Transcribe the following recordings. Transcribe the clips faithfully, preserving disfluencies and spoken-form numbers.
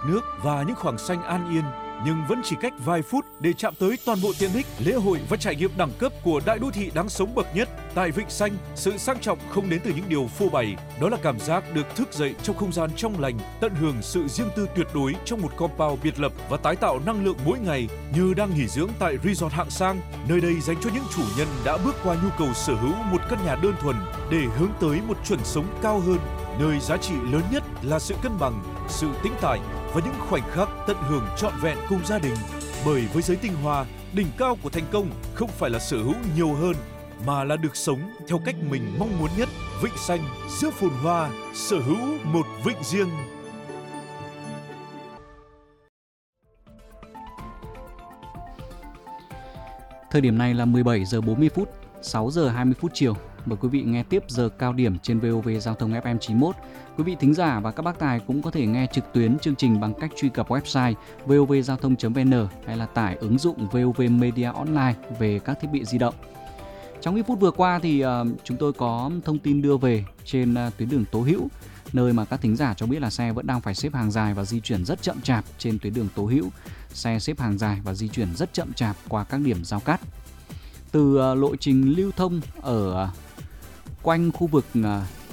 nước và những khoảng xanh an yên, nhưng vẫn chỉ cách vài phút để chạm tới toàn bộ tiện ích, lễ hội và trải nghiệm đẳng cấp của đại đô thị đáng sống bậc nhất. Tại Vịnh Xanh, sự sang trọng không đến từ những điều phô bày, đó là cảm giác được thức dậy trong không gian trong lành, tận hưởng sự riêng tư tuyệt đối trong một compound biệt lập và tái tạo năng lượng mỗi ngày như đang nghỉ dưỡng tại resort hạng sang. Nơi đây dành cho những chủ nhân đã bước qua nhu cầu sở hữu một căn nhà đơn thuần để hướng tới một chuẩn sống cao hơn, nơi giá trị lớn nhất là sự cân bằng, sự tĩnh tại và những khoảnh khắc tận hưởng trọn vẹn cùng gia đình. Bởi với giới tinh hoa, đỉnh cao của thành công không phải là sở hữu nhiều hơn, mà là được sống theo cách mình mong muốn nhất. Vịnh Xanh giữa phồn hoa, sở hữu một vịnh riêng. Thời điểm này là mười bảy giờ bốn mươi phút, sáu giờ hai mươi phút chiều. Mời quý vị nghe tiếp giờ cao điểm trên vê o vê Giao thông ép em chín mốt. Quý vị thính giả và các bác tài cũng có thể nghe trực tuyến chương trình bằng cách truy cập website vovgiaothong chấm vn hay là tải ứng dụng vê o vê Media Online về các thiết bị di động. Trong những phút vừa qua thì uh, chúng tôi có thông tin đưa về trên uh, tuyến đường Tố Hữu, nơi mà các thính giả cho biết là xe vẫn đang phải xếp hàng dài và di chuyển rất chậm chạp trên tuyến đường Tố Hữu. Xe xếp hàng dài và di chuyển rất chậm chạp qua các điểm giao cắt. Từ uh, lộ trình lưu thông ở uh, quanh khu vực uh,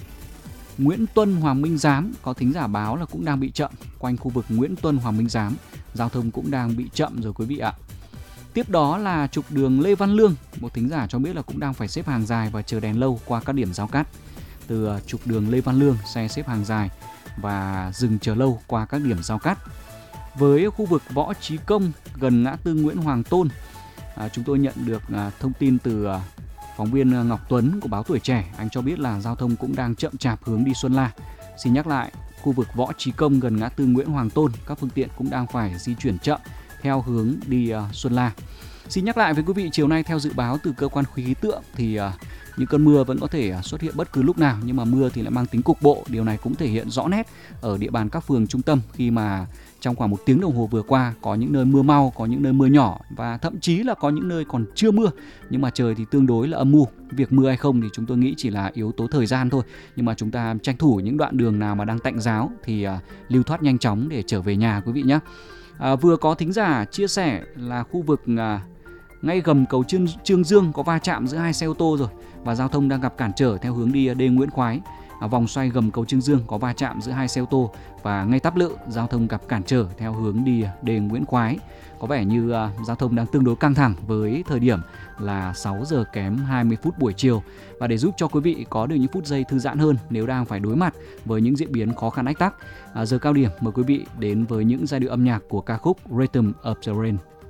Nguyễn Tuân Hoàng Minh Giám, có thính giả báo là cũng đang bị chậm. Quanh khu vực Nguyễn Tuân Hoàng Minh Giám, giao thông cũng đang bị chậm rồi quý vị ạ. Tiếp đó là trục đường Lê Văn Lương, một thính giả cho biết là cũng đang phải xếp hàng dài và chờ đèn lâu qua các điểm giao cắt. Từ uh, trục đường Lê Văn Lương, xe xếp hàng dài và dừng chờ lâu qua các điểm giao cắt. Với khu vực Võ Trí Công gần ngã tư Nguyễn Hoàng Tôn, à, chúng tôi nhận được à, thông tin từ à, phóng viên Ngọc Tuấn của báo Tuổi Trẻ. Anh cho biết là giao thông cũng đang chậm chạp hướng đi Xuân La. Xin nhắc lại, khu vực Võ Trí Công gần ngã tư Nguyễn Hoàng Tôn, các phương tiện cũng đang phải di chuyển chậm theo hướng đi à, Xuân La. Xin nhắc lại với quý vị, chiều nay theo dự báo từ cơ quan khí tượng thì à, những cơn mưa vẫn có thể xuất hiện bất cứ lúc nào, nhưng mà mưa thì lại mang tính cục bộ. Điều này cũng thể hiện rõ nét ở địa bàn các phường trung tâm, khi mà trong khoảng một tiếng đồng hồ vừa qua có những nơi mưa mau, có những nơi mưa nhỏ và thậm chí là có những nơi còn chưa mưa, nhưng mà trời thì tương đối là âm u. Việc mưa hay không thì chúng tôi nghĩ chỉ là yếu tố thời gian thôi, nhưng mà chúng ta tranh thủ những đoạn đường nào mà đang tạnh ráo thì uh, lưu thoát nhanh chóng để trở về nhà quý vị nhé. À, vừa có thính giả chia sẻ là khu vực uh, ngay gầm cầu Trương, Trương Dương có va chạm giữa hai xe ô tô rồi và giao thông đang gặp cản trở theo hướng đi Đê Nguyễn Khoái. À, vòng xoay gầm cầu Trương Dương có va chạm giữa hai xe ô tô và ngay Táp Lự giao thông gặp cản trở theo hướng đi Đê Nguyễn Khoái. Có vẻ như uh, giao thông đang tương đối căng thẳng với thời điểm là sáu giờ kém hai mươi phút buổi chiều. Và để giúp cho quý vị có được những phút giây thư giãn hơn nếu đang phải đối mặt với những diễn biến khó khăn ách tắc, à, giờ cao điểm mời quý vị đến với những giai điệu âm nhạc của ca khúc Rhythm of the Rain.